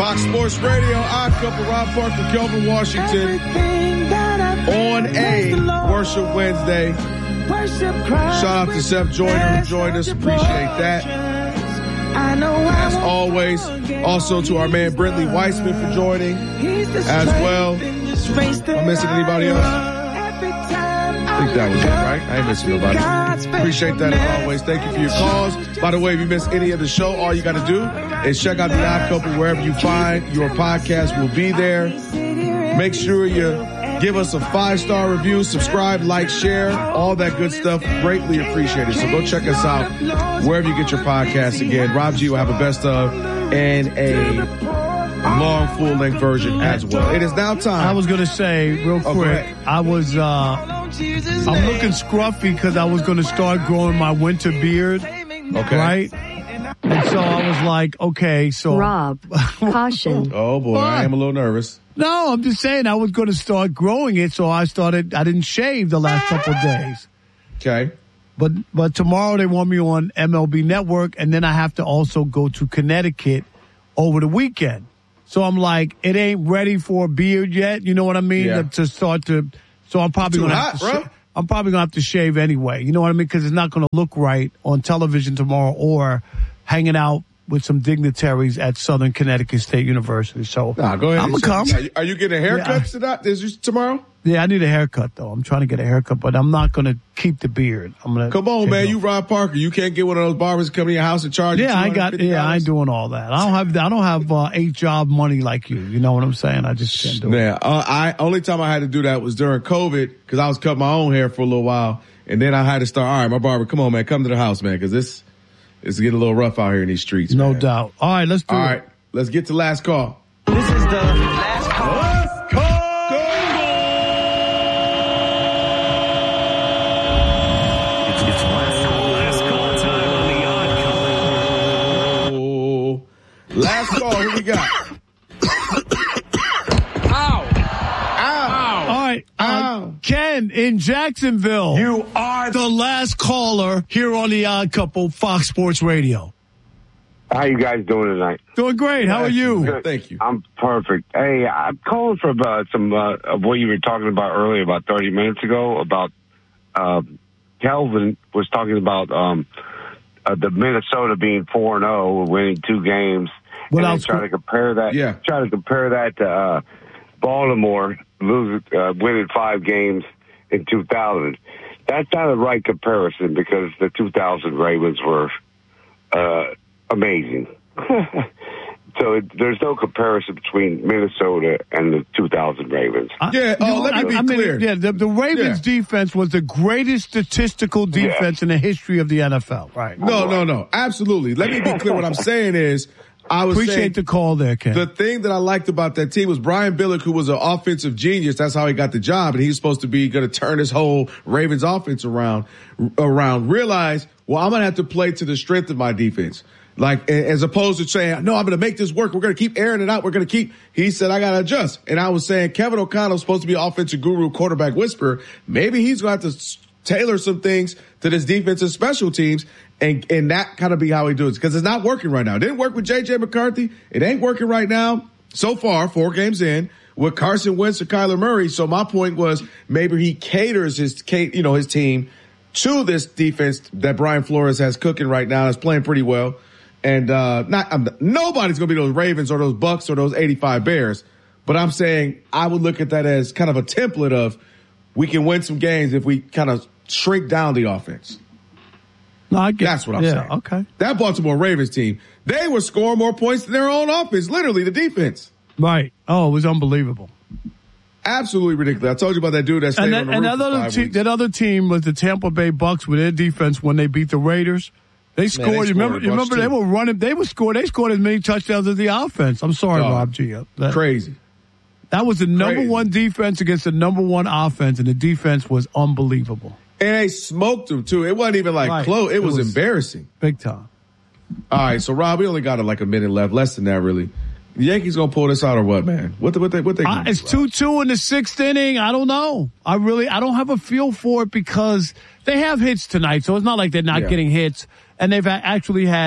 Fox Sports Radio, I couple Rob Parker, Kelvin Washington on a Worship Wednesday. Shout out to Seth Joyner who joined us. Appreciate that. As always, also to our man Brentley Weissman for joining as well. I'm missing anybody else? I think that was it, right? I ain't missing nobody. Appreciate that as always. Thank you for your calls. By the way, if you miss any of the show, all you got to do is check out The Odd Couple wherever you find your podcast. Will be there. Make sure you give us a 5-star review, subscribe, like, share, all that good stuff. Greatly appreciated. So go check us out wherever you get your podcast. Again, Rob G will have a best of and a long full-length version as well. It is now time. I was going to say real quick, I'm looking scruffy because I was going to start growing my winter beard. Okay. Right? And so I was like, okay, so. Rob, caution. Oh, boy, I am a little nervous. No, I'm just saying I was going to start growing it, so I didn't shave the last couple of days. Okay. But tomorrow they want me on MLB Network, and then I have to also go to Connecticut over the weekend. So I'm like, it ain't ready for a beard yet, you know what I mean? Yeah. So I'm probably going to have to I'm probably going to have to shave anyway, you know what I mean? Because it's not going to look right on television tomorrow or hanging out with some dignitaries at Southern Connecticut State University. So go ahead. I'm going to come. Are you getting a haircut tomorrow? Yeah, I need a haircut, though. I'm trying to get a haircut, but I'm not going to keep the beard. I'm going to come on, man. You Rob Parker. You can't get one of those barbers to come to your house and charge you $250. I ain't doing all that. I don't have 8-job money like you. You know what I'm saying? I just can't do it. Only time I had to do that was during COVID because I was cutting my own hair for a little while, and then I had to start. All right, my barber, come on, man, come to the house, man, because it's getting a little rough out here in these streets. No man. doubt. All right, let's do it. All right, let's get to last call. This is the last call. Last call. Last call, who we got? Ow. All right. Ken in Jacksonville. You are the last caller here on The Odd Couple, Fox Sports Radio. How you guys doing tonight? Doing great. How are you? Good. Thank you. I'm perfect. Hey, I'm calling for some of what you were talking about earlier, about 30 minutes ago, about Kelvin was talking about the Minnesota being 4-0, winning 2 games. And try to compare that. Yeah. Try to compare that to Baltimore winning 5 games in 2000. That's not a right comparison because the 2000 Ravens were amazing. So there's no comparison between Minnesota and the 2000 Ravens. Let me be clear. The Ravens defense was the greatest statistical defense in the history of the NFL. Right. No. Absolutely. Let me be clear. What I'm saying is, Appreciate the call there, Ken. The thing that I liked about that team was Brian Billick, who was an offensive genius. That's how he got the job. And he's supposed to be going to turn this whole Ravens offense around. Realize, well, I'm going to have to play to the strength of my defense. Like, as opposed to saying, no, I'm going to make this work. We're going to keep airing it out. He said, I got to adjust. And I was saying, Kevin O'Connell's supposed to be offensive guru, quarterback whisperer. Maybe he's going to have to tailor some things to this defensive special teams. And that kind of be how he does it. Because it's not working right now. It didn't work with J.J. McCarthy. It ain't working right now. So far, 4 games in with Carson Wentz or Kyler Murray. So my point was maybe he caters his team to this defense that Brian Flores has cooking right now. It's playing pretty well. And nobody's going to be those Ravens or those Bucks or those 85 Bears. But I'm saying I would look at that as kind of a template of we can win some games if we kind of shrink down the offense. No, I get That's what I'm saying. Okay. That Baltimore Ravens team, they were scoring more points than their own offense, literally the defense. Right. Oh, it was unbelievable. Absolutely ridiculous. I told you about that dude that stayed on the roof for 5 weeks. That other team was the Tampa Bay Bucks with their defense when they beat the Raiders. They scored. Remember they were running. They scored as many touchdowns as the offense. I'm sorry, Rob G. Crazy. That was the number one defense against the number one offense, and the defense was unbelievable. And they smoked them, too. It wasn't even close. It was embarrassing. Big time. All right, so, Rob, we only got a minute left. Less than that, really. The Yankees going to pull this out or what, man? What they It's 2-2 in the 6th inning. I don't know. I don't have a feel for it because they have hits tonight, so it's not like they're not getting hits. And they've actually had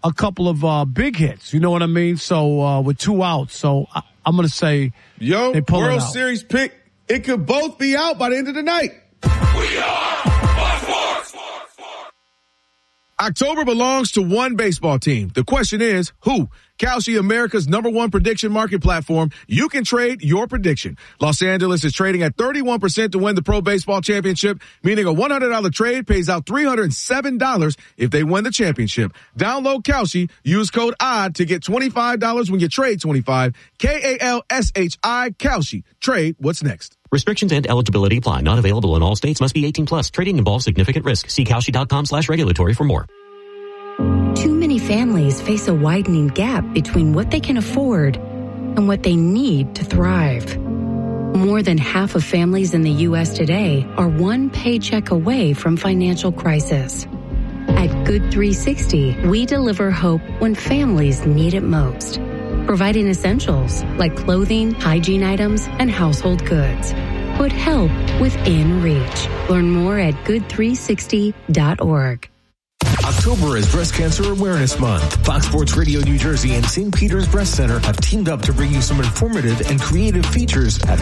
a couple of big hits. You know what I mean? So with 2 outs. So I'm going to say they pull World it out. Series pick, it could both be out by the end of the night. We are Fox Sports. October belongs to one baseball team. The question is, who? Kalshi, America's #1 prediction market platform. You can trade your prediction. Los Angeles is trading at 31% to win the Pro Baseball Championship, meaning a $100 trade pays out $307 if they win the championship. Download Kalshi, use code ODD to get $25 when you trade 25. Kalshi, Kalshi. Trade what's next. Restrictions and eligibility apply. Not available in all states. Must be 18 plus. Trading involves significant risk. See Kalshi.com/regulatory for more. Too many families face a widening gap between what they can afford and what they need to thrive. More than half of families in the U.S. today are one paycheck away from financial crisis. At Good 360, we deliver hope when families need it most, providing essentials like clothing, hygiene items, and household goods. Put help within reach. Learn more at good360.org. October is Breast Cancer Awareness Month. Fox Sports Radio New Jersey and St. Peter's Breast Center have teamed up to bring you some informative and creative features at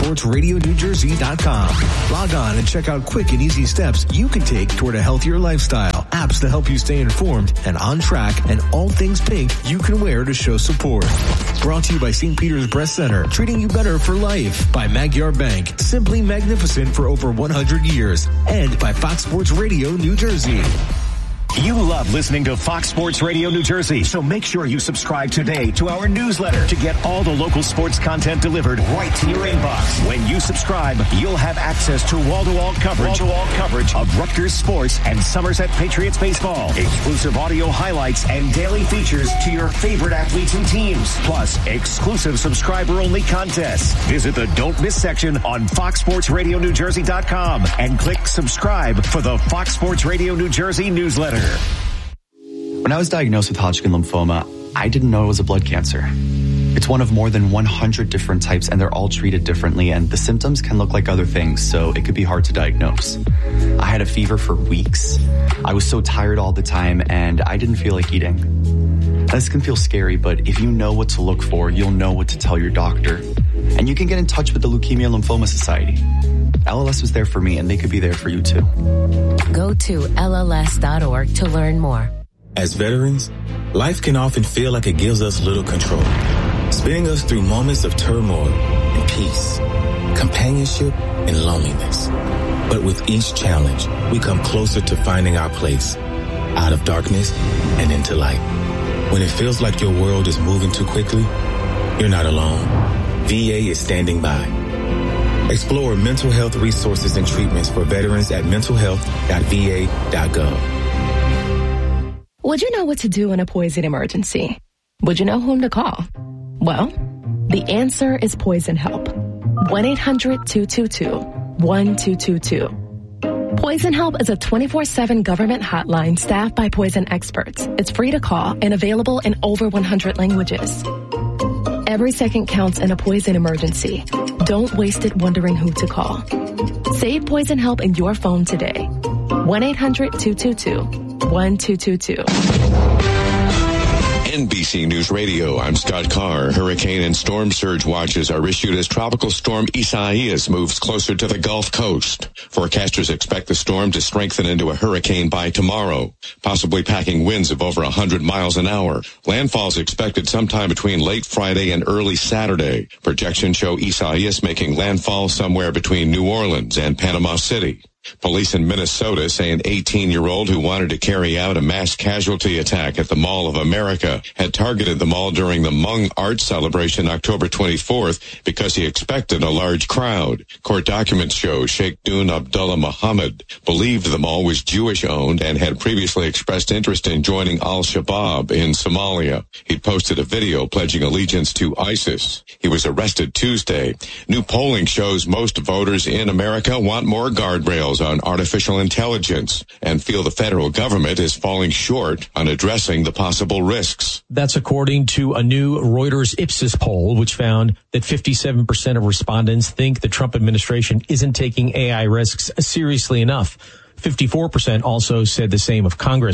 foxsportsradionewjersey.com. Log on and check out quick and easy steps you can take toward a healthier lifestyle, apps to help you stay informed and on track, and all things pink you can wear to show support. Brought to you by St. Peter's Breast Center, treating you better for life, by Magyar Bank, simply magnificent for over 100 years, and by Fox Sports Radio New Jersey. You love listening to Fox Sports Radio New Jersey, so make sure you subscribe today to our newsletter to get all the local sports content delivered right to your inbox. When you subscribe, you'll have access to wall-to-wall coverage of Rutgers sports and Somerset Patriots baseball, exclusive audio highlights, and daily features to your favorite athletes and teams, plus exclusive subscriber-only contests. Visit the Don't Miss section on foxsportsradionewjersey.com and click subscribe for the Fox Sports Radio New Jersey newsletter. When I was diagnosed with Hodgkin lymphoma, I didn't know it was a blood cancer. It's one of more than 100 different types, and they're all treated differently, and the symptoms can look like other things, so it could be hard to diagnose. I had a fever for weeks. I was so tired all the time, and I didn't feel like eating. This can feel scary, but if you know what to look for, you'll know what to tell your doctor. And you can get in touch with the Leukemia Lymphoma Society. LLS was there for me, and they could be there for you too. Go to LLS.org to learn more. As veterans, life can often feel like it gives us little control, spinning us through moments of turmoil and peace, companionship and loneliness. But with each challenge, we come closer to finding our place, out of darkness and into light. When it feels like your world is moving too quickly, you're not alone. VA is standing by. Explore mental health resources and treatments for veterans at mentalhealth.va.gov. Would you know what to do in a poison emergency? Would you know whom to call? Well, the answer is Poison Help. 1-800-222-1222. Poison Help is a 24/7 government hotline staffed by poison experts. It's free to call and available in over 100 languages. Every second counts in a poison emergency. Don't waste it wondering who to call. Save Poison Help in your phone today. 1-800-222-1222. NBC News Radio, I'm Scott Carr. Hurricane and storm surge watches are issued as Tropical Storm Isaias moves closer to the Gulf Coast. Forecasters expect the storm to strengthen into a hurricane by tomorrow, possibly packing winds of over 100 miles an hour. Landfall is expected sometime between late Friday and early Saturday. Projections show Isaias making landfall somewhere between New Orleans and Panama City. Police in Minnesota say an 18-year-old who wanted to carry out a mass casualty attack at the Mall of America had targeted the mall during the Hmong art celebration October 24th because he expected a large crowd. Court documents show Sheikh Dun Abdullah Muhammad believed the mall was Jewish-owned and had previously expressed interest in joining al-Shabaab in Somalia. He posted a video pledging allegiance to ISIS. He was arrested Tuesday. New polling shows most voters in America want more guardrails on artificial intelligence and feel the federal government is falling short on addressing the possible risks. That's according to a new Reuters Ipsos poll, which found that 57% of respondents think the Trump administration isn't taking AI risks seriously enough. 54% also said the same of Congress.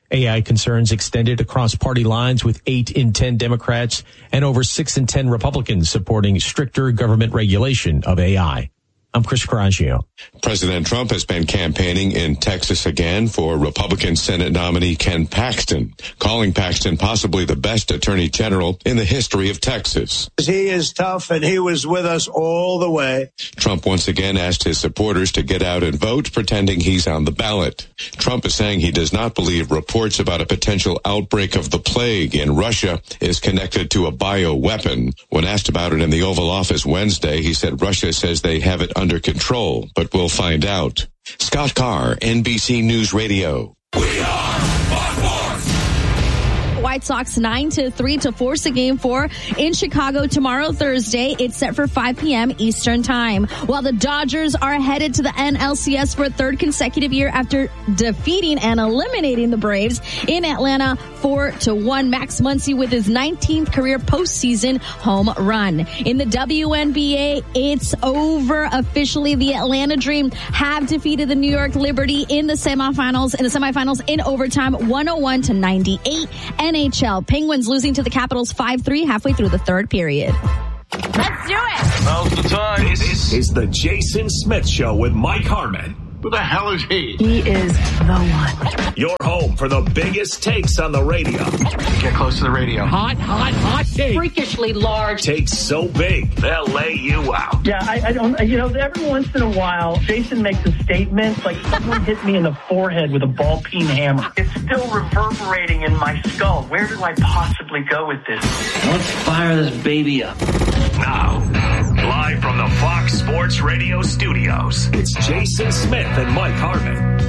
AI concerns extended across party lines, with 8 in 10 Democrats and over 6 in 10 Republicans supporting stricter government regulation of AI. I'm Chris Coraggio. President Trump has been campaigning in Texas again for Republican Senate nominee Ken Paxton, calling Paxton possibly the best attorney general in the history of Texas. He is tough, and he was with us all the way. Trump once again asked his supporters to get out and vote, pretending he's on the ballot. Trump is saying he does not believe reports about a potential outbreak of the plague in Russia is connected to a bioweapon. When asked about it in the Oval Office Wednesday, he said Russia says they have it under control, but we'll find out. Scott Carr, NBC News Radio. We are Fox Sports. White Sox 9-3 to force a Game 4 in Chicago tomorrow, Thursday. It's set for 5 p.m. Eastern Time. While the Dodgers are headed to the NLCS for a third consecutive year after defeating and eliminating the Braves in Atlanta 4-1. Max Muncy with his 19th career postseason home run. In the WNBA, it's over officially. The Atlanta Dream have defeated the New York Liberty in the semifinals in overtime, 101-98. NHL Penguins losing to the Capitals 5-3 halfway through the third period. Let's do it. Now's the time. This is the Jason Smith Show with Mike Harmon. Who the hell is he? He is the one. Your home for the biggest takes on the radio. Get close to the radio. Hot take. Freakishly large. Takes so big, they'll lay you out. Yeah, I don't, every once in a while, Jason makes a statement like someone hit me in the forehead with a ball-peen hammer. It's still reverberating in my skull. Where do I possibly go with this? Let's fire this baby up. Now, live from the Fox Sports Radio studios, it's Jason Smith and Mike Harmon.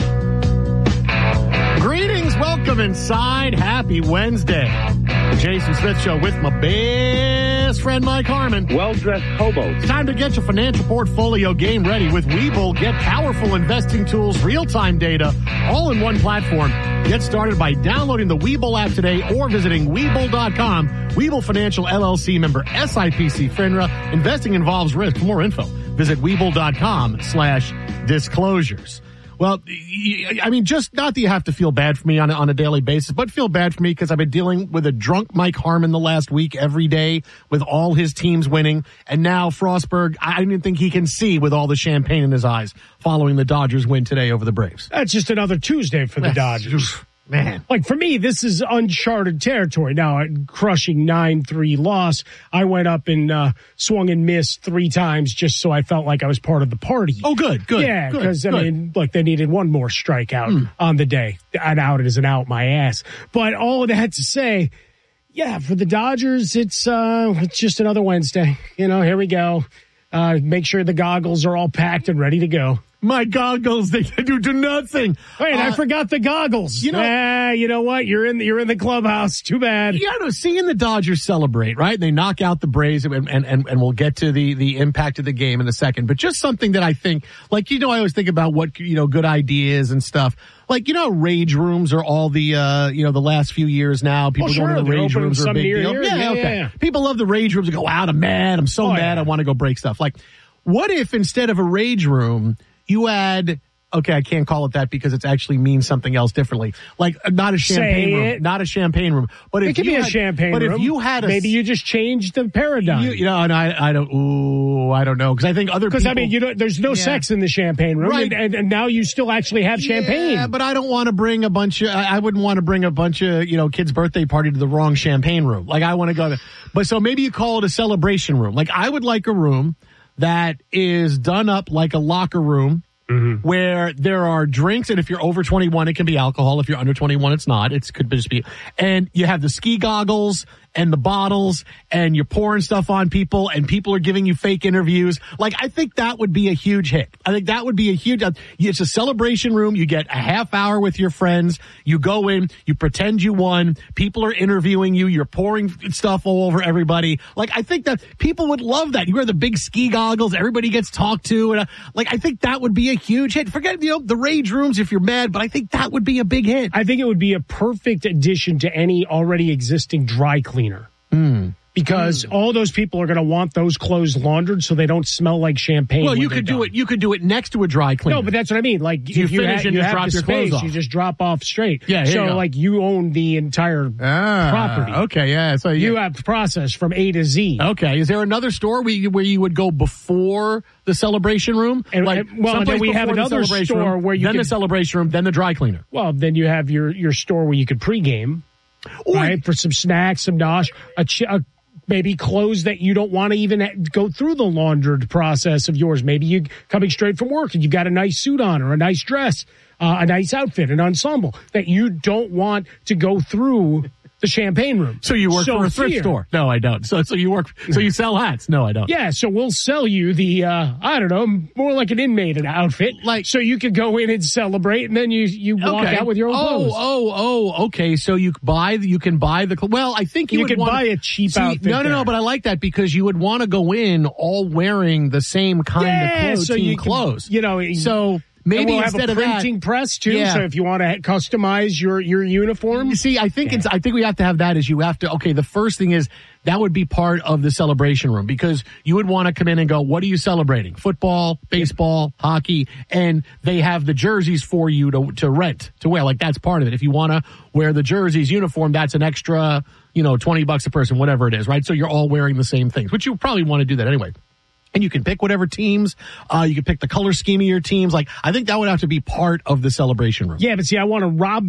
Greetings, welcome inside. Happy Wednesday. The Jason Smith Show with my best friend Mike Harmon. Well-dressed hobos. It's time to get your financial portfolio game ready with Webull. Get powerful investing tools, real-time data, all in one platform. Get started by downloading the Webull app today or visiting Webull.com. Webull Financial LLC, member SIPC FINRA. Investing involves risk. For more info, visit Webull.com/disclosures. Well, I mean, just not that you have to feel bad for me on a daily basis, but feel bad for me because I've been dealing with a drunk Mike Harmon the last week every day with all his teams winning. And now Frostberg, I didn't think he can see with all the champagne in his eyes following the Dodgers win today over the Braves. That's just another Tuesday for the Dodgers. Man. Like, for me, this is uncharted territory. Now, a crushing 9-3 loss. I went up and swung and missed 3 times just so I felt like I was part of the party. Oh, good. Yeah, because, I mean, look, they needed one more strikeout on the day. An out is an out, my ass. But all of that to say, yeah, for the Dodgers, it's just another Wednesday. You know, here we go. Make sure the goggles are all packed and ready to go. My goggles, they do nothing. Wait, I forgot the goggles. You know what? You're in the clubhouse. Too bad. Yeah, no, seeing the Dodgers celebrate, right? They knock out the Braves, and we'll get to the impact of the game in a second. But just something that I think, like, I always think about what, good ideas and stuff. Like, rage rooms are all the, the last few years now. People going to the rage rooms are a big deal. Yeah. People love the rage rooms. They go, wow, I'm mad. I'm so mad. I want to go break stuff. Like, what if instead of a rage room, you add, okay, I can't call it that because it actually means something else differently. Like, not a champagne room. Not a champagne room. But it could be a champagne room. But if you had maybe you just changed the paradigm. And I don't know. Because I think other people. Because, I mean, there's no sex in the champagne room. Right. And now you still actually have champagne. Yeah, but I don't want to bring I wouldn't want to bring a bunch of, kids' birthday party to the wrong champagne room. Like, I want to go to, but so maybe you call it a celebration room. Like, I would like a room that is done up like a locker room where there are drinks, and if you're over 21, it can be alcohol. If you're under 21, it's not. It could just be, and you have the ski goggles and the bottles, and you're pouring stuff on people, and people are giving you fake interviews. Like, I think that would be a huge hit. I think that would be a huge, it's a celebration room. You get a half hour with your friends. You go in, you pretend you won. People are interviewing you. You're pouring stuff all over everybody. Like, I think that people would love that. You wear the big ski goggles. Everybody gets talked to. And I think that would be a huge hit. Forget, the rage rooms if you're mad, but I think that would be a big hit. I think it would be a perfect addition to any already existing dry cleaner. Because all those people are going to want those clothes laundered so they don't smell like champagne. Well, you could do it. You could do it next to a dry cleaner. No, but that's what I mean. Like, you if you finish and you just have drop the your clothes space, off. you just drop off straight. Yeah, here so you go. like you own the entire property. Okay, yeah. So you have the process from A to Z. Okay. Is there another store where you would go before the celebration room? And then we have another store where you then the celebration room, then the dry cleaner. Well, then you have your store where you could pregame, right, for some snacks, some nosh, maybe clothes that you don't want to even go through the laundered process of yours. Maybe you coming straight from work and you've got a nice suit on or a nice dress, a nice outfit, an ensemble that you don't want to go through the champagne room. So you work for a thrift store? No, I don't. So you sell hats? No, I don't. Yeah, so we'll sell you the I don't know, more like an inmate outfit, like so you could go in and celebrate, and then you walk out with your own clothes. Okay. So you can buy the. Well, I think you can buy a cheap outfit. No, but I like that because you would want to go in all wearing the same kind of clothes. So. Maybe we'll instead have a of printing press too. Yeah. So if you want to customize your uniform, you see, I think we have to have that. The first thing is that would be part of the celebration room because you would want to come in and go, what are you celebrating? Football, baseball, hockey, and they have the jerseys for you to rent to wear. Like that's part of it. If you want to wear the jerseys uniform, that's an extra, $20 a person, whatever it is, right? So you're all wearing the same things, which you probably want to do that anyway. And you can pick whatever teams, you can pick the color scheme of your teams. Like, I think that would have to be part of the celebration room. Yeah, but see, I want to rob